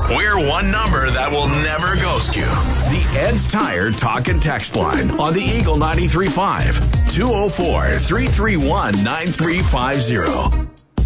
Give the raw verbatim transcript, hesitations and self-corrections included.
We're one number that will never ghost you. The Ed's Tire Talk and Text line on the Eagle ninety-three point five. two oh four, three three one, nine three five zero.